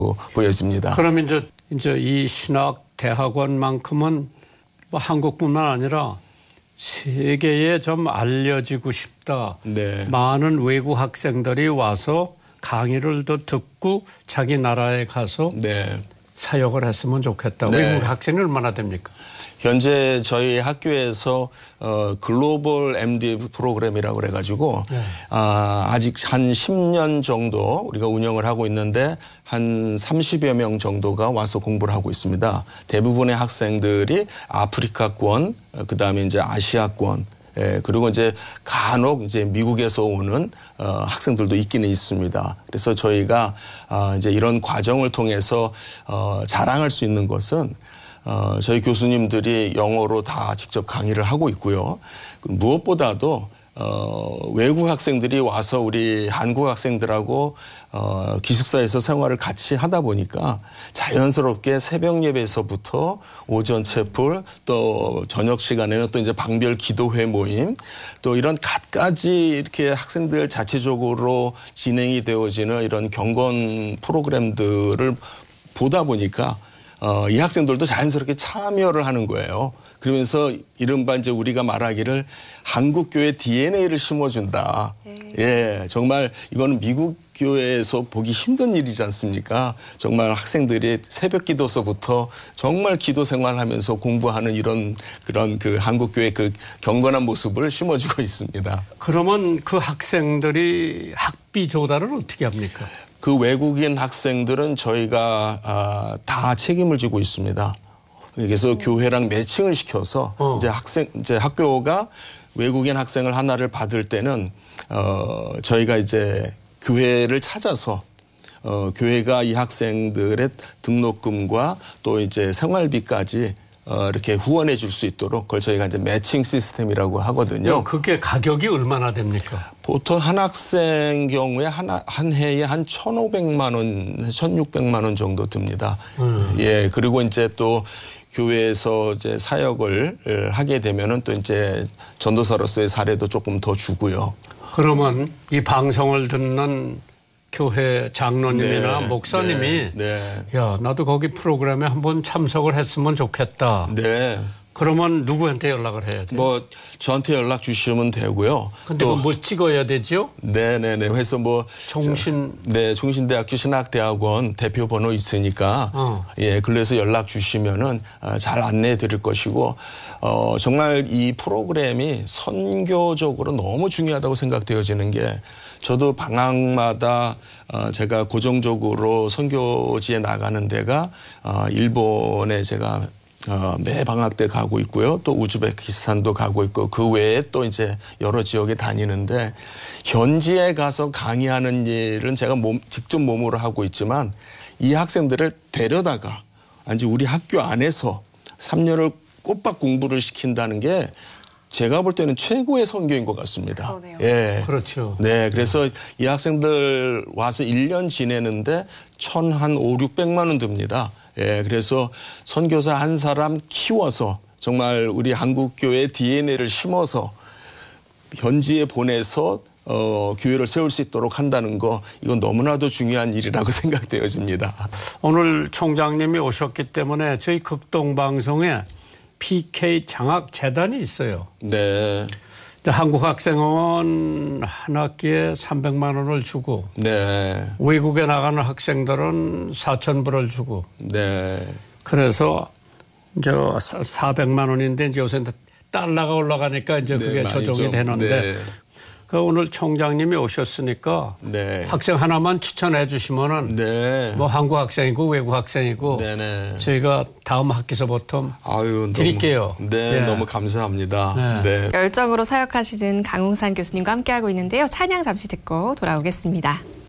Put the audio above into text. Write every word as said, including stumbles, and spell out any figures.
보여집니다. 그러면 이제 이제 이 신학 대학원만큼은 뭐 한국뿐만 아니라 세계에 좀 알려지고 싶다. 네. 많은 외국 학생들이 와서 강의를 더 듣고 자기 나라에 가서 네. 사역을 했으면 좋겠다. 네. 외국 학생이 얼마나 됩니까? 현재 저희 학교에서 어, 글로벌 엠디 프로그램이라고 그래가지고 네. 아, 아직 한 십 년 정도 우리가 운영을 하고 있는데 한 삼십여 명 정도가 와서 공부를 하고 있습니다. 대부분의 학생들이 아프리카권, 그다음에 이제 아시아권, 예, 그리고 이제 간혹 이제 미국에서 오는 어, 학생들도 있기는 있습니다. 그래서 저희가 어, 이제 이런 과정을 통해서 어, 자랑할 수 있는 것은 어, 저희 교수님들이 영어로 다 직접 강의를 하고 있고요. 무엇보다도 어, 외국 학생들이 와서 우리 한국 학생들하고 어, 기숙사에서 생활을 같이 하다 보니까 자연스럽게 새벽 예배에서부터 오전 채플 또 저녁 시간에는 또 이제 방별 기도회 모임 또 이런 갖가지 이렇게 학생들 자체적으로 진행이 되어지는 이런 경건 프로그램들을 보다 보니까 어, 이 학생들도 자연스럽게 참여를 하는 거예요. 그러면서 이른바 이제 우리가 말하기를 한국 교회 디엔에이를 심어준다. 네. 예, 정말 이거는 미국 교회에서 보기 힘든 일이지 않습니까? 정말 학생들이 새벽 기도서부터 정말 기도 생활하면서 공부하는 이런 그런 그 한국 교회 그 경건한 모습을 심어주고 있습니다. 그러면 그 학생들이 학비 조달을 어떻게 합니까? 그 외국인 학생들은 저희가 아, 다 책임을 지고 있습니다. 그래서 음. 교회랑 매칭을 시켜서 어. 이제 학생 이제 학교가 외국인 학생을 하나를 받을 때는 어, 저희가 이제 교회를 찾아서 어, 교회가 이 학생들의 등록금과 또 이제 생활비까지 어, 이렇게 후원해 줄 수 있도록 그걸 저희가 이제 매칭 시스템이라고 하거든요. 그게 가격이 얼마나 됩니까? 보통 한 학생 경우에 한, 한 해에 한 천오백만 원, 천육백만 원 정도 듭니다. 음. 예, 그리고 이제 또 교회에서 이제 사역을 하게 되면은 또 이제 전도사로서의 사례도 조금 더 주고요. 그러면 이 방송을 듣는 교회 장로님이나 네, 목사님이 네, 네. 야, 나도 거기 프로그램에 한번 참석을 했으면 좋겠다. 네. 그러면 누구한테 연락을 해야 돼요? 뭐 저한테 연락 주시면 되고요. 근데 또 뭘 찍어야 되죠? 네네네. 그래서 뭐 종신 저, 네 종신대학교 신학대학원 대표 번호 있으니까 어. 예 그래서 연락 주시면은 잘 안내해 드릴 것이고 어 정말 이 프로그램이 선교적으로 너무 중요하다고 생각되어지는 게 저도 방학마다 어 제가 고정적으로 선교지에 나가는 데가 어 일본에 제가 어, 매 방학 때 가고 있고요. 또 우즈베키스탄도 가고 있고 그 외에 또 이제 여러 지역에 다니는데 현지에 가서 강의하는 일은 제가 몸, 직접 몸으로 하고 있지만 이 학생들을 데려다가 아니 우리 학교 안에서 삼 년을 꼬박 공부를 시킨다는 게 제가 볼 때는 최고의 선교인 것 같습니다. 그러네요. 예. 그렇죠. 네. 그래서 이 학생들 와서 일 년 지내는데 천 한 오륙백만 원 듭니다. 예, 그래서 선교사 한 사람 키워서 정말 우리 한국교회 디엔에이를 심어서 현지에 보내서 어, 교회를 세울 수 있도록 한다는 거 이건 너무나도 중요한 일이라고 생각되어집니다. 오늘 총장님이 오셨기 때문에 저희 극동방송에 피케이 장학재단이 있어요. 네. 한국학생은 한 학기에 삼백만 원을 주고 네. 외국에 나가는 학생들은 사천 불을 주고 네. 그래서 이제 사백만 원인데 이제 요새 달러가 올라가니까 이제 네, 그게 많이죠. 조정이 되는데 네. 그 오늘 총장님이 오셨으니까 네. 학생 하나만 추천해 주시면은 네. 뭐 한국 학생이고 외국 학생이고 네네. 저희가 다음 학기서부터 아유, 드릴게요. 너무, 네, 예. 너무 감사합니다. 네. 네. 열정으로 사역하시는 강웅산 교수님과 함께하고 있는데요. 찬양 잠시 듣고 돌아오겠습니다.